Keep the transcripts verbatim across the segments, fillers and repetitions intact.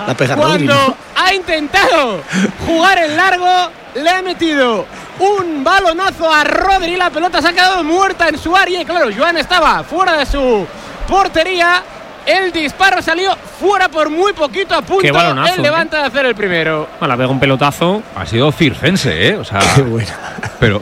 La pega cuando Rodri, ¿no? ha intentado jugar en largo, le ha metido un balonazo a Rodri, la pelota se ha quedado muerta en su área y claro, Joan estaba fuera de su portería, el disparo salió fuera por muy poquito, a punto balonazo, el Levante de hacer el primero. Bueno, la pega un pelotazo. Ha sido circense, ¿eh? O sea, Qué buena. pero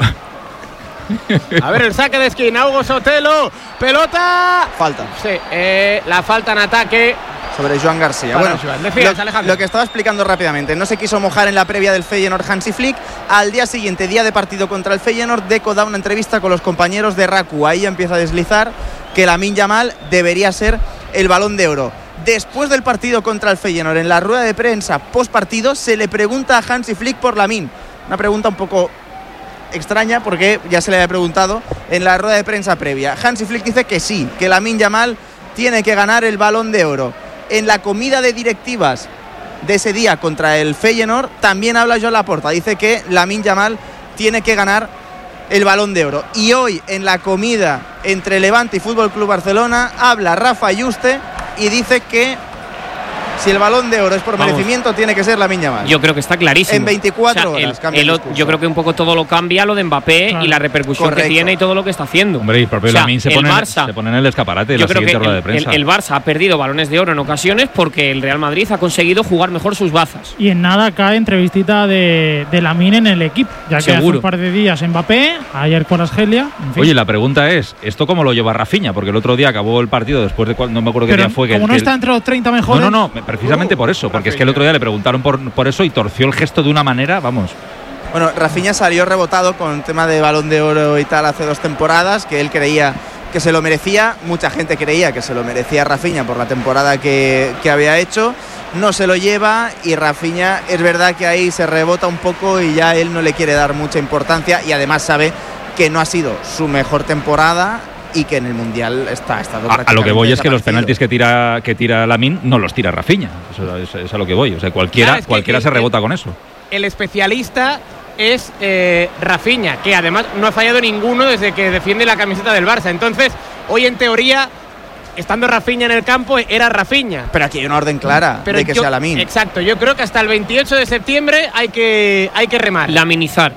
A ver el saque de esquina, Hugo Sotelo, pelota. Falta. Sí, eh, la falta en ataque. Sobre Joan García. Para Bueno, Joan. Decías, lo, Alejandro. lo que estaba explicando rápidamente, no se quiso mojar en la previa del Feyenoord Hansi Flick. Al día siguiente, día de partido contra el Feyenoord, Deco da una entrevista con los compañeros de Raku. Ahí empieza a deslizar que Lamine Yamal debería ser el Balón de Oro. Después del partido contra el Feyenoord, en la rueda de prensa post partido, se le pregunta a Hansi Flick por Lamine. Una pregunta un poco extraña porque ya se le había preguntado en la rueda de prensa previa. Hansi Flick dice que sí, que Lamine Yamal tiene que ganar el Balón de Oro. En la comida de directivas de ese día contra el Feyenoord también habla Joan Laporta, dice que Lamine Yamal tiene que ganar el Balón de Oro. Y hoy en la comida entre Levante y Fútbol Club Barcelona habla Rafa Yuste y dice que si el Balón de Oro es por Vamos. merecimiento, tiene que ser Lamine Yamal. Yo creo que está clarísimo. En veinticuatro O sea, el- horas cambia el el- discurso. Yo creo que un poco todo lo cambia lo de Mbappé Claro. y la repercusión Correcto. que tiene y todo lo que está haciendo. hombre, y el propio O sea, Lamine se el pone, Barça- se pone en el escaparate de Yo la creo que siguiente rueda de el, prensa. el- el Barça ha perdido balones de oro en ocasiones porque el Real Madrid ha conseguido jugar mejor sus bazas. Y en nada cae entrevistita de, de Lamine en el equipo. Ya que hace Seguro. un par de días Mbappé, ayer con Argelia. En fin. Oye, la pregunta es, ¿esto cómo lo lleva Rafinha? Porque el otro día acabó el partido después de cuál, no me acuerdo qué Pero día fue. Que, como no que está el- entre los treinta mejores. No, no, no, precisamente por eso, porque es que el otro día le preguntaron por, por eso y torció el gesto de una manera, vamos. Bueno, Rafinha salió rebotado con el tema de Balón de Oro y tal hace dos temporadas, que él creía que se lo merecía. Mucha gente creía que se lo merecía Rafinha por la temporada que, que había hecho. No se lo lleva y Rafinha es verdad que ahí se rebota un poco y ya él no le quiere dar mucha importancia y además sabe que no ha sido su mejor temporada y que en el Mundial está ha estado A, a lo que voy es que los desaparecido. penaltis que tira que tira Lamine no los tira Rafinha. Eso es, es a lo que voy. O sea, cualquiera, Claro, es que- cualquiera que- se rebota que- con eso. El especialista es eh, Rafinha, que además no ha fallado ninguno desde que defiende la camiseta del Barça. Entonces, hoy en teoría, estando Rafinha en el campo, era Rafinha. Pero aquí hay una orden clara Pero de que yo- sea Lamine. Exacto, yo creo que hasta el veintiocho de septiembre hay que, hay que remar. Laminizar.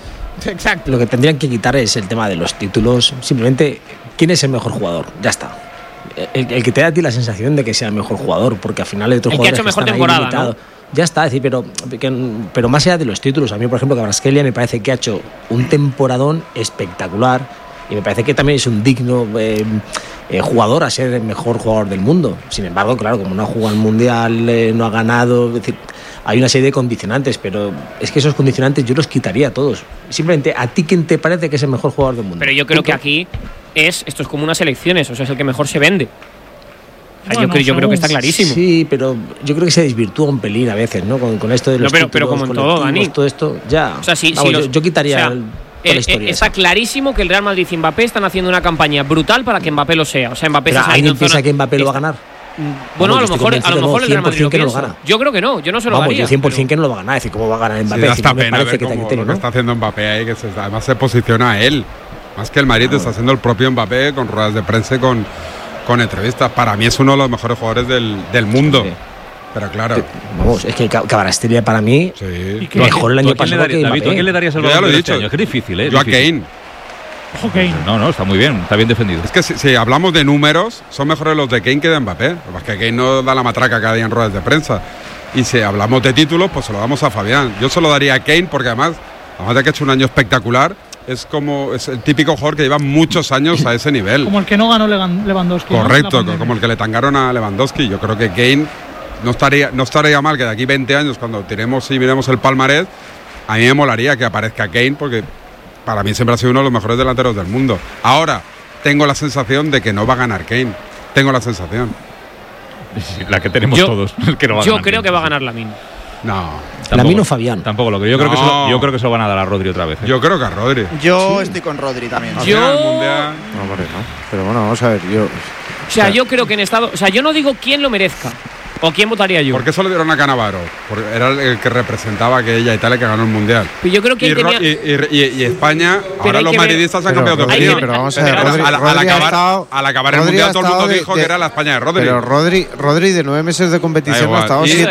Exacto. Lo que tendrían que quitar es el tema de los títulos. Simplemente, ¿quién es el mejor jugador? Ya está. El, el que te da a ti la sensación de que sea el mejor jugador, porque al final hay otros El que ha jugadores hecho mejor están ahí temporada, limitados. ¿no? Ya está, es decir, pero, que- pero más allá de los títulos, a mí, por ejemplo, Kvaratskhelia me parece que ha hecho un temporadón espectacular y me parece que también es un digno eh, eh, jugador a ser el mejor jugador del mundo. Sin embargo, claro, como no ha jugado el Mundial, eh, no ha ganado, es decir, hay una serie de condicionantes, pero es que esos condicionantes yo los quitaría a todos. Simplemente, ¿a ti quién te parece que es el mejor jugador del mundo? Pero yo creo Punto. que aquí es esto es como unas elecciones, o sea, es el que mejor se vende. O sea, yo, Bueno, creo, yo creo que está según- clarísimo. Sí, pero yo creo que se desvirtúa un pelín a veces, ¿no? Con, con esto de No, los pero- pero títulos como en todo, colectivos, Dani. todo esto, ya. O sea, sí, Vamos, sí, yo, los- yo quitaría o sea, el- toda eh, la historia. eh, está esa. clarísimo que el Real Madrid y Mbappé están haciendo una campaña brutal para que Mbappé lo sea. O sea, Mbappé Pero está ¿alguien saliendo en piensa zona- que Mbappé lo va a está- ganar? Bueno, Vamos, a yo lo estoy mejor, a convencido, lo no, mejor el Real Madrid lo cien por ciento que no lo piensa. gana. Yo creo que no, yo no se lo Vamos, daría. yo cien por ciento pero- que no lo va a ganar. Es decir, ¿cómo va a ganar Mbappé? Sí, da Es decir, hasta no me pena parece ver que te cómo criterio, lo que ¿no? está haciendo Mbappé ahí, que se, además se posiciona a él. Más que el Madrid Claro. está haciendo el propio Mbappé con ruedas de prensa y con, con entrevistas. Para mí es uno de los mejores jugadores del, del mundo. Sí. Pero claro, Que- Vamos, es que Kvaratskhelia para mí sí. que- mejor el ¿Tú año a quién le pasado darías, que David, ¿tú a Mbappé. quién le darías el Yo ya balón lo de he este dicho. año? Es que es difícil, ¿eh? Yo a Difícil. Kane. Ojo, Kane. No, no, está muy bien, está bien defendido. Es que si, si hablamos de números, son mejores los de Kane que de Mbappé. Lo que pasa es que Kane no da la matraca cada día en ruedas de prensa. Y si hablamos de títulos, pues se lo damos a Fabián. Yo se lo daría a Kane porque además, además de que ha hecho un año espectacular, es como es el típico jugador que lleva muchos años a ese nivel. Como el que no ganó Legan- Lewandowski. ¿no? La Correcto, pandemia. como el que le tangaron a Lewandowski. Yo creo que Kane no estaría, no estaría mal que de aquí veinte años, cuando tiremos y miremos el palmarés, a mí me molaría que aparezca Kane porque para mí siempre ha sido uno de los mejores delanteros del mundo. Ahora, tengo la sensación de que no va a ganar Kane. Tengo la sensación. Sí, la que tenemos Yo- todos. que no va a Yo ganar creo Kane. que va a ganar Lamine. No. Lamine o Fabián. Tampoco lo que yo creo que se No. lo, yo creo que se lo van a dar a Rodri otra vez. ¿eh? Yo creo que a Rodri. Yo estoy con Rodri también. Al Yo- final del Mundial, No, hombre, no. Pero bueno, vamos a ver, yo. O sea, yo creo que en estado. O sea, yo no digo quién lo merezca. ¿O quién votaría yo? ¿por qué se lo dieron a Cannavaro? Porque era el que representaba a aquella Italia que ganó el Mundial. Pero yo creo que Y, ahí Ro- tenía- y- y- y España, ahora hay los que ver- madridistas han Pero, cambiado de Rodri, Hay que opinión. ver- pero vamos a ver, Pero Rodri, al, al Rodri ha acabar, estado- al acabar el Rodri ha Mundial todo el mundo estado de- dijo de- que era la España de Rodri. Pero Rodri, Rodri de nueve meses de competición Da no ha igual. estado Y- siete